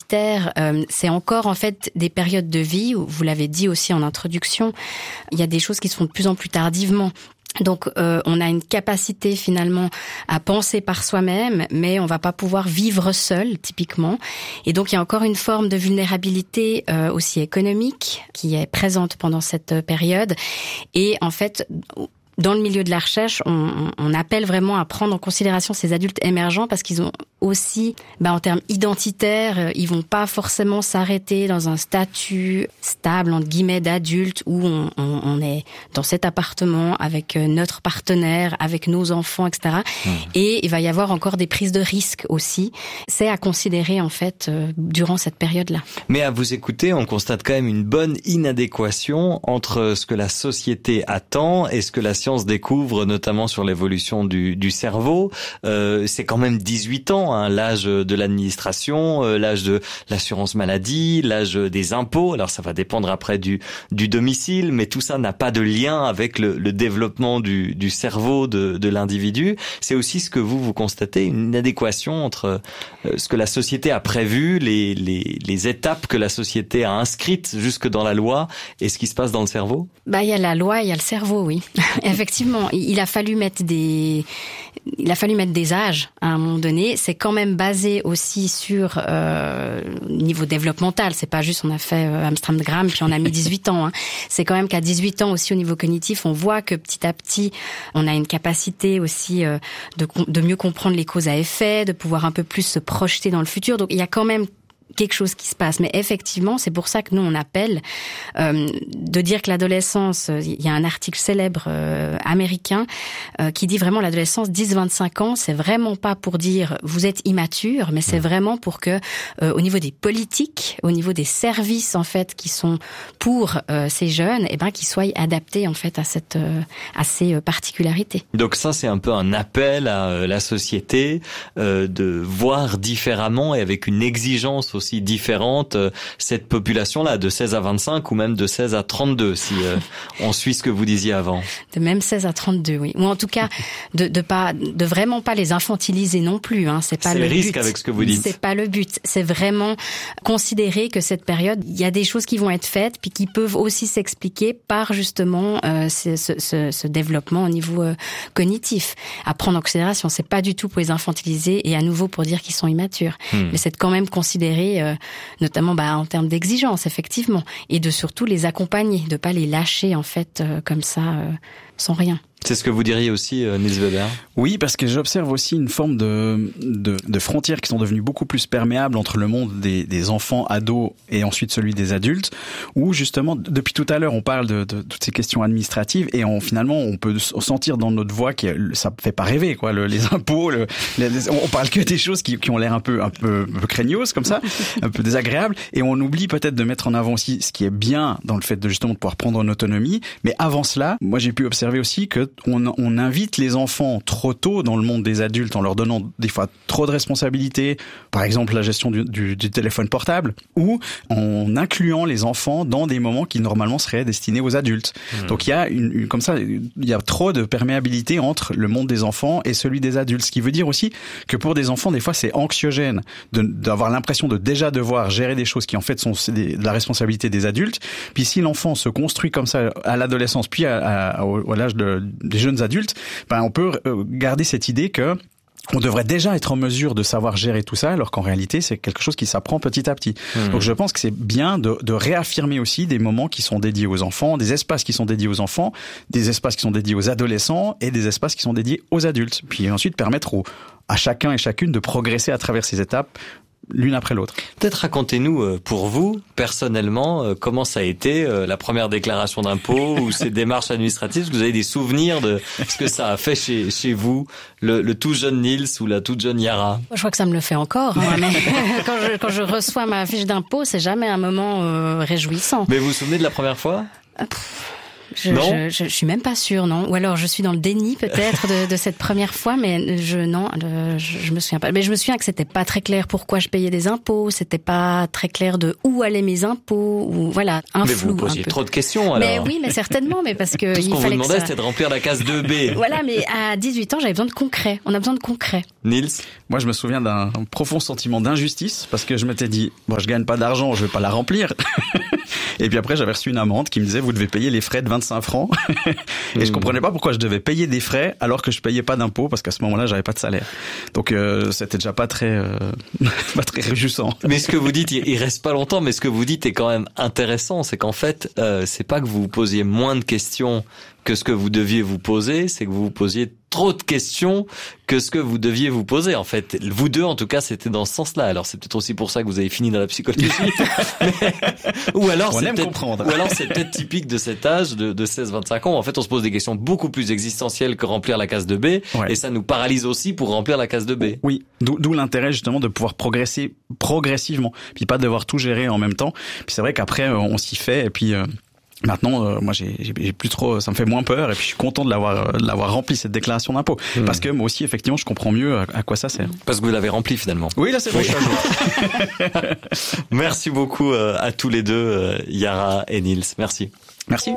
identitaire, c'est encore en fait des périodes de vie où, vous l'avez dit aussi en introduction, il y a des choses qui se font de plus en plus tardivement. Donc on a une capacité finalement à penser par soi-même, mais on va pas pouvoir vivre seul typiquement. Et donc il y a encore une forme de vulnérabilité aussi économique qui est présente pendant cette période. Et en fait, dans le milieu de la recherche, on appelle vraiment à prendre en considération ces adultes émergents parce qu'ils ont aussi, en termes identitaires, ils vont pas forcément s'arrêter dans un statut stable, entre guillemets, d'adulte où on est dans cet appartement avec notre partenaire, avec nos enfants, etc. Et il va y avoir encore des prises de risques aussi. C'est à considérer, en fait, durant cette période-là. Mais à vous écouter, on constate quand même une bonne inadéquation entre ce que la société attend et ce que la science découvre, notamment sur l'évolution du cerveau. C'est quand même 18 ans, l'âge de l'administration, l'âge de l'assurance maladie, l'âge des impôts. Alors ça va dépendre après du domicile, mais tout ça n'a pas de lien avec le développement du cerveau de l'individu. C'est aussi ce que vous constatez, une inadéquation entre ce que la société a prévu, les étapes que la société a inscrites jusque dans la loi et ce qui se passe dans le cerveau? Il y a la loi, il y a le cerveau, oui. Effectivement, il a fallu mettre des âges à un moment donné. C'est quand même basé aussi sur niveau développemental. C'est pas juste on a fait Amsterdam puis on a mis 18 ans. C'est quand même qu'à 18 ans aussi au niveau cognitif, on voit que petit à petit, on a une capacité aussi de mieux comprendre les causes à effet, de pouvoir un peu plus se projeter dans le futur. Donc il y a quand même quelque chose qui se passe. Mais effectivement, c'est pour ça que nous, on appelle de dire que l'adolescence, il y a un article célèbre américain qui dit vraiment l'adolescence 10-25 ans, c'est vraiment pas pour dire vous êtes immature, mais c'est vraiment pour que au niveau des politiques, au niveau des services en fait qui sont pour ces jeunes, qu'ils soient adaptés en fait à ces particularités. Donc ça, c'est un peu un appel à la société de voir différemment et avec une exigence aussi différente cette population-là, de 16 à 25 ou même de 16 à 32, si on suit ce que vous disiez avant. De même 16 à 32, oui. Ou en tout cas, de vraiment pas les infantiliser non plus. C'est pas le risque but. Avec ce que vous dites. C'est pas le but. C'est vraiment considérer que cette période, il y a des choses qui vont être faites, puis qui peuvent aussi s'expliquer par justement ce développement au niveau cognitif. À prendre en considération, c'est pas du tout pour les infantiliser et à nouveau pour dire qu'ils sont immatures. Mais c'est de quand même considérer notamment en termes d'exigence, effectivement, et de surtout les accompagner, de pas les lâcher en fait comme ça, sans rien. C'est ce que vous diriez aussi, Niels Weber? Oui, parce que j'observe aussi une forme de frontières qui sont devenues beaucoup plus perméables entre le monde des enfants, ados et ensuite celui des adultes, où justement, depuis tout à l'heure, on parle de toutes ces questions administratives et finalement, on peut sentir dans notre voix que ça fait pas rêver, quoi. Les impôts, on parle que des choses qui ont l'air un peu craignos, comme ça, un peu désagréables, et on oublie peut-être de mettre en avant aussi ce qui est bien dans le fait de justement de pouvoir prendre en autonomie. Mais avant cela, moi j'ai pu observer aussi que on invite les enfants trop tôt dans le monde des adultes en leur donnant des fois trop de responsabilités, par exemple la gestion du téléphone portable, ou en incluant les enfants dans des moments qui normalement seraient destinés aux adultes. Donc il y a comme ça, il y a trop de perméabilité entre le monde des enfants et celui des adultes, ce qui veut dire aussi que pour des enfants, des fois c'est anxiogène d'avoir l'impression de déjà devoir gérer des choses qui en fait sont de la responsabilité des adultes. Puis si l'enfant se construit comme ça à l'adolescence, puis à l'âge des jeunes adultes, on peut garder cette idée que on devrait déjà être en mesure de savoir gérer tout ça, alors qu'en réalité, c'est quelque chose qui s'apprend petit à petit. Donc je pense que c'est bien de réaffirmer aussi des moments qui sont dédiés aux enfants, des espaces qui sont dédiés aux enfants, des espaces qui sont dédiés aux adolescents et des espaces qui sont dédiés aux adultes. Puis ensuite permettre à chacun et chacune de progresser à travers ces étapes l'une après l'autre. Peut-être racontez-nous pour vous, personnellement, comment ça a été la première déclaration d'impôt ou ces démarches administratives. Est-ce que vous avez des souvenirs de ce que ça a fait chez vous, le tout jeune Niels ou la toute jeune Yara? Je crois que ça me le fait encore. Mais quand je reçois ma fiche d'impôt, c'est jamais un moment réjouissant. Mais vous vous souvenez de la première fois? Je suis même pas sûre, non. Ou alors je suis dans le déni peut-être de cette première fois, mais je me souviens pas. Mais je me souviens que c'était pas très clair pourquoi je payais des impôts, c'était pas très clair de où allaient mes impôts, ou voilà, un mais flou. Mais vous posiez trop de questions alors. Mais oui, mais certainement, mais parce que tout ce qu'on il fallait vous demandait, c'était de remplir la case 2B. Voilà, mais à 18 ans, j'avais besoin de concret. On a besoin de concret. Niels? Moi, je me souviens d'un profond sentiment d'injustice parce que je m'étais dit, bon, je gagne pas d'argent, je vais pas la remplir. Et puis après, j'avais reçu une amende qui me disait, vous devez payer les frais de 25 francs. Et je comprenais pas pourquoi je devais payer des frais alors que je payais pas d'impôts parce qu'à ce moment-là, j'avais pas de salaire. Donc, c'était déjà pas très réjouissant. Mais ce que vous dites, il reste pas longtemps, mais ce que vous dites est quand même intéressant. C'est qu'en fait, c'est pas que vous vous posiez moins de questions que ce que vous deviez vous poser, c'est que vous vous posiez trop de questions que ce que vous deviez vous poser. En fait, vous deux, en tout cas, c'était dans ce sens-là. Alors, c'est peut-être aussi pour ça que vous avez fini dans la psychologie. Ou alors, c'est peut-être typique de cet âge de 16-25 ans. En fait, on se pose des questions beaucoup plus existentielles que remplir la case de B. Ouais. Et ça nous paralyse aussi pour remplir la case de B. Oui. D'où l'intérêt, justement, de pouvoir progresser progressivement. Puis pas devoir tout gérer en même temps. Puis c'est vrai qu'après, on s'y fait. Et puis, maintenant, moi, j'ai plus trop, ça me fait moins peur, et puis je suis content de l'avoir rempli, cette déclaration d'impôt. Parce que moi aussi, effectivement, je comprends mieux à quoi ça sert. Parce que vous l'avez rempli finalement. Oui, là, c'est bon. Merci beaucoup à tous les deux, Yara et Niels. Merci. Merci.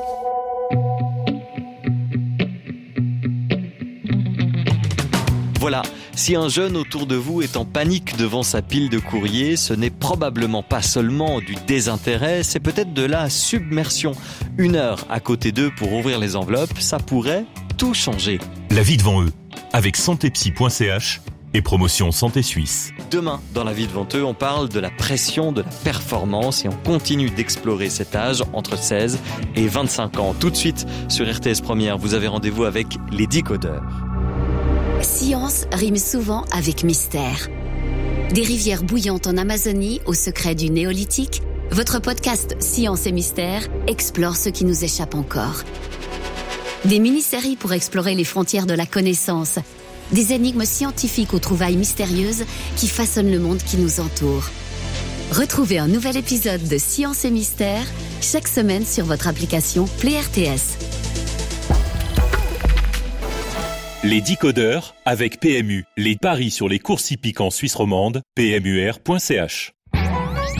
Voilà, si un jeune autour de vous est en panique devant sa pile de courrier, ce n'est probablement pas seulement du désintérêt, c'est peut-être de la submersion. 1 heure à côté d'eux pour ouvrir les enveloppes, ça pourrait tout changer. La vie devant eux, avec santepsy.ch et promotion Santé Suisse. Demain, dans La vie devant eux, on parle de la pression, de la performance et on continue d'explorer cet âge entre 16 et 25 ans. Tout de suite, sur RTS Première, vous avez rendez-vous avec les Décodeurs. Science rime souvent avec mystère. Des rivières bouillantes en Amazonie au secret du néolithique, votre podcast Science et Mystère explore ce qui nous échappe encore. Des mini-séries pour explorer les frontières de la connaissance, des énigmes scientifiques aux trouvailles mystérieuses qui façonnent le monde qui nous entoure. Retrouvez un nouvel épisode de Science et Mystère chaque semaine sur votre application Play RTS. Les Décodeurs avec PMU, les paris sur les courses hippiques en Suisse romande, pmur.ch.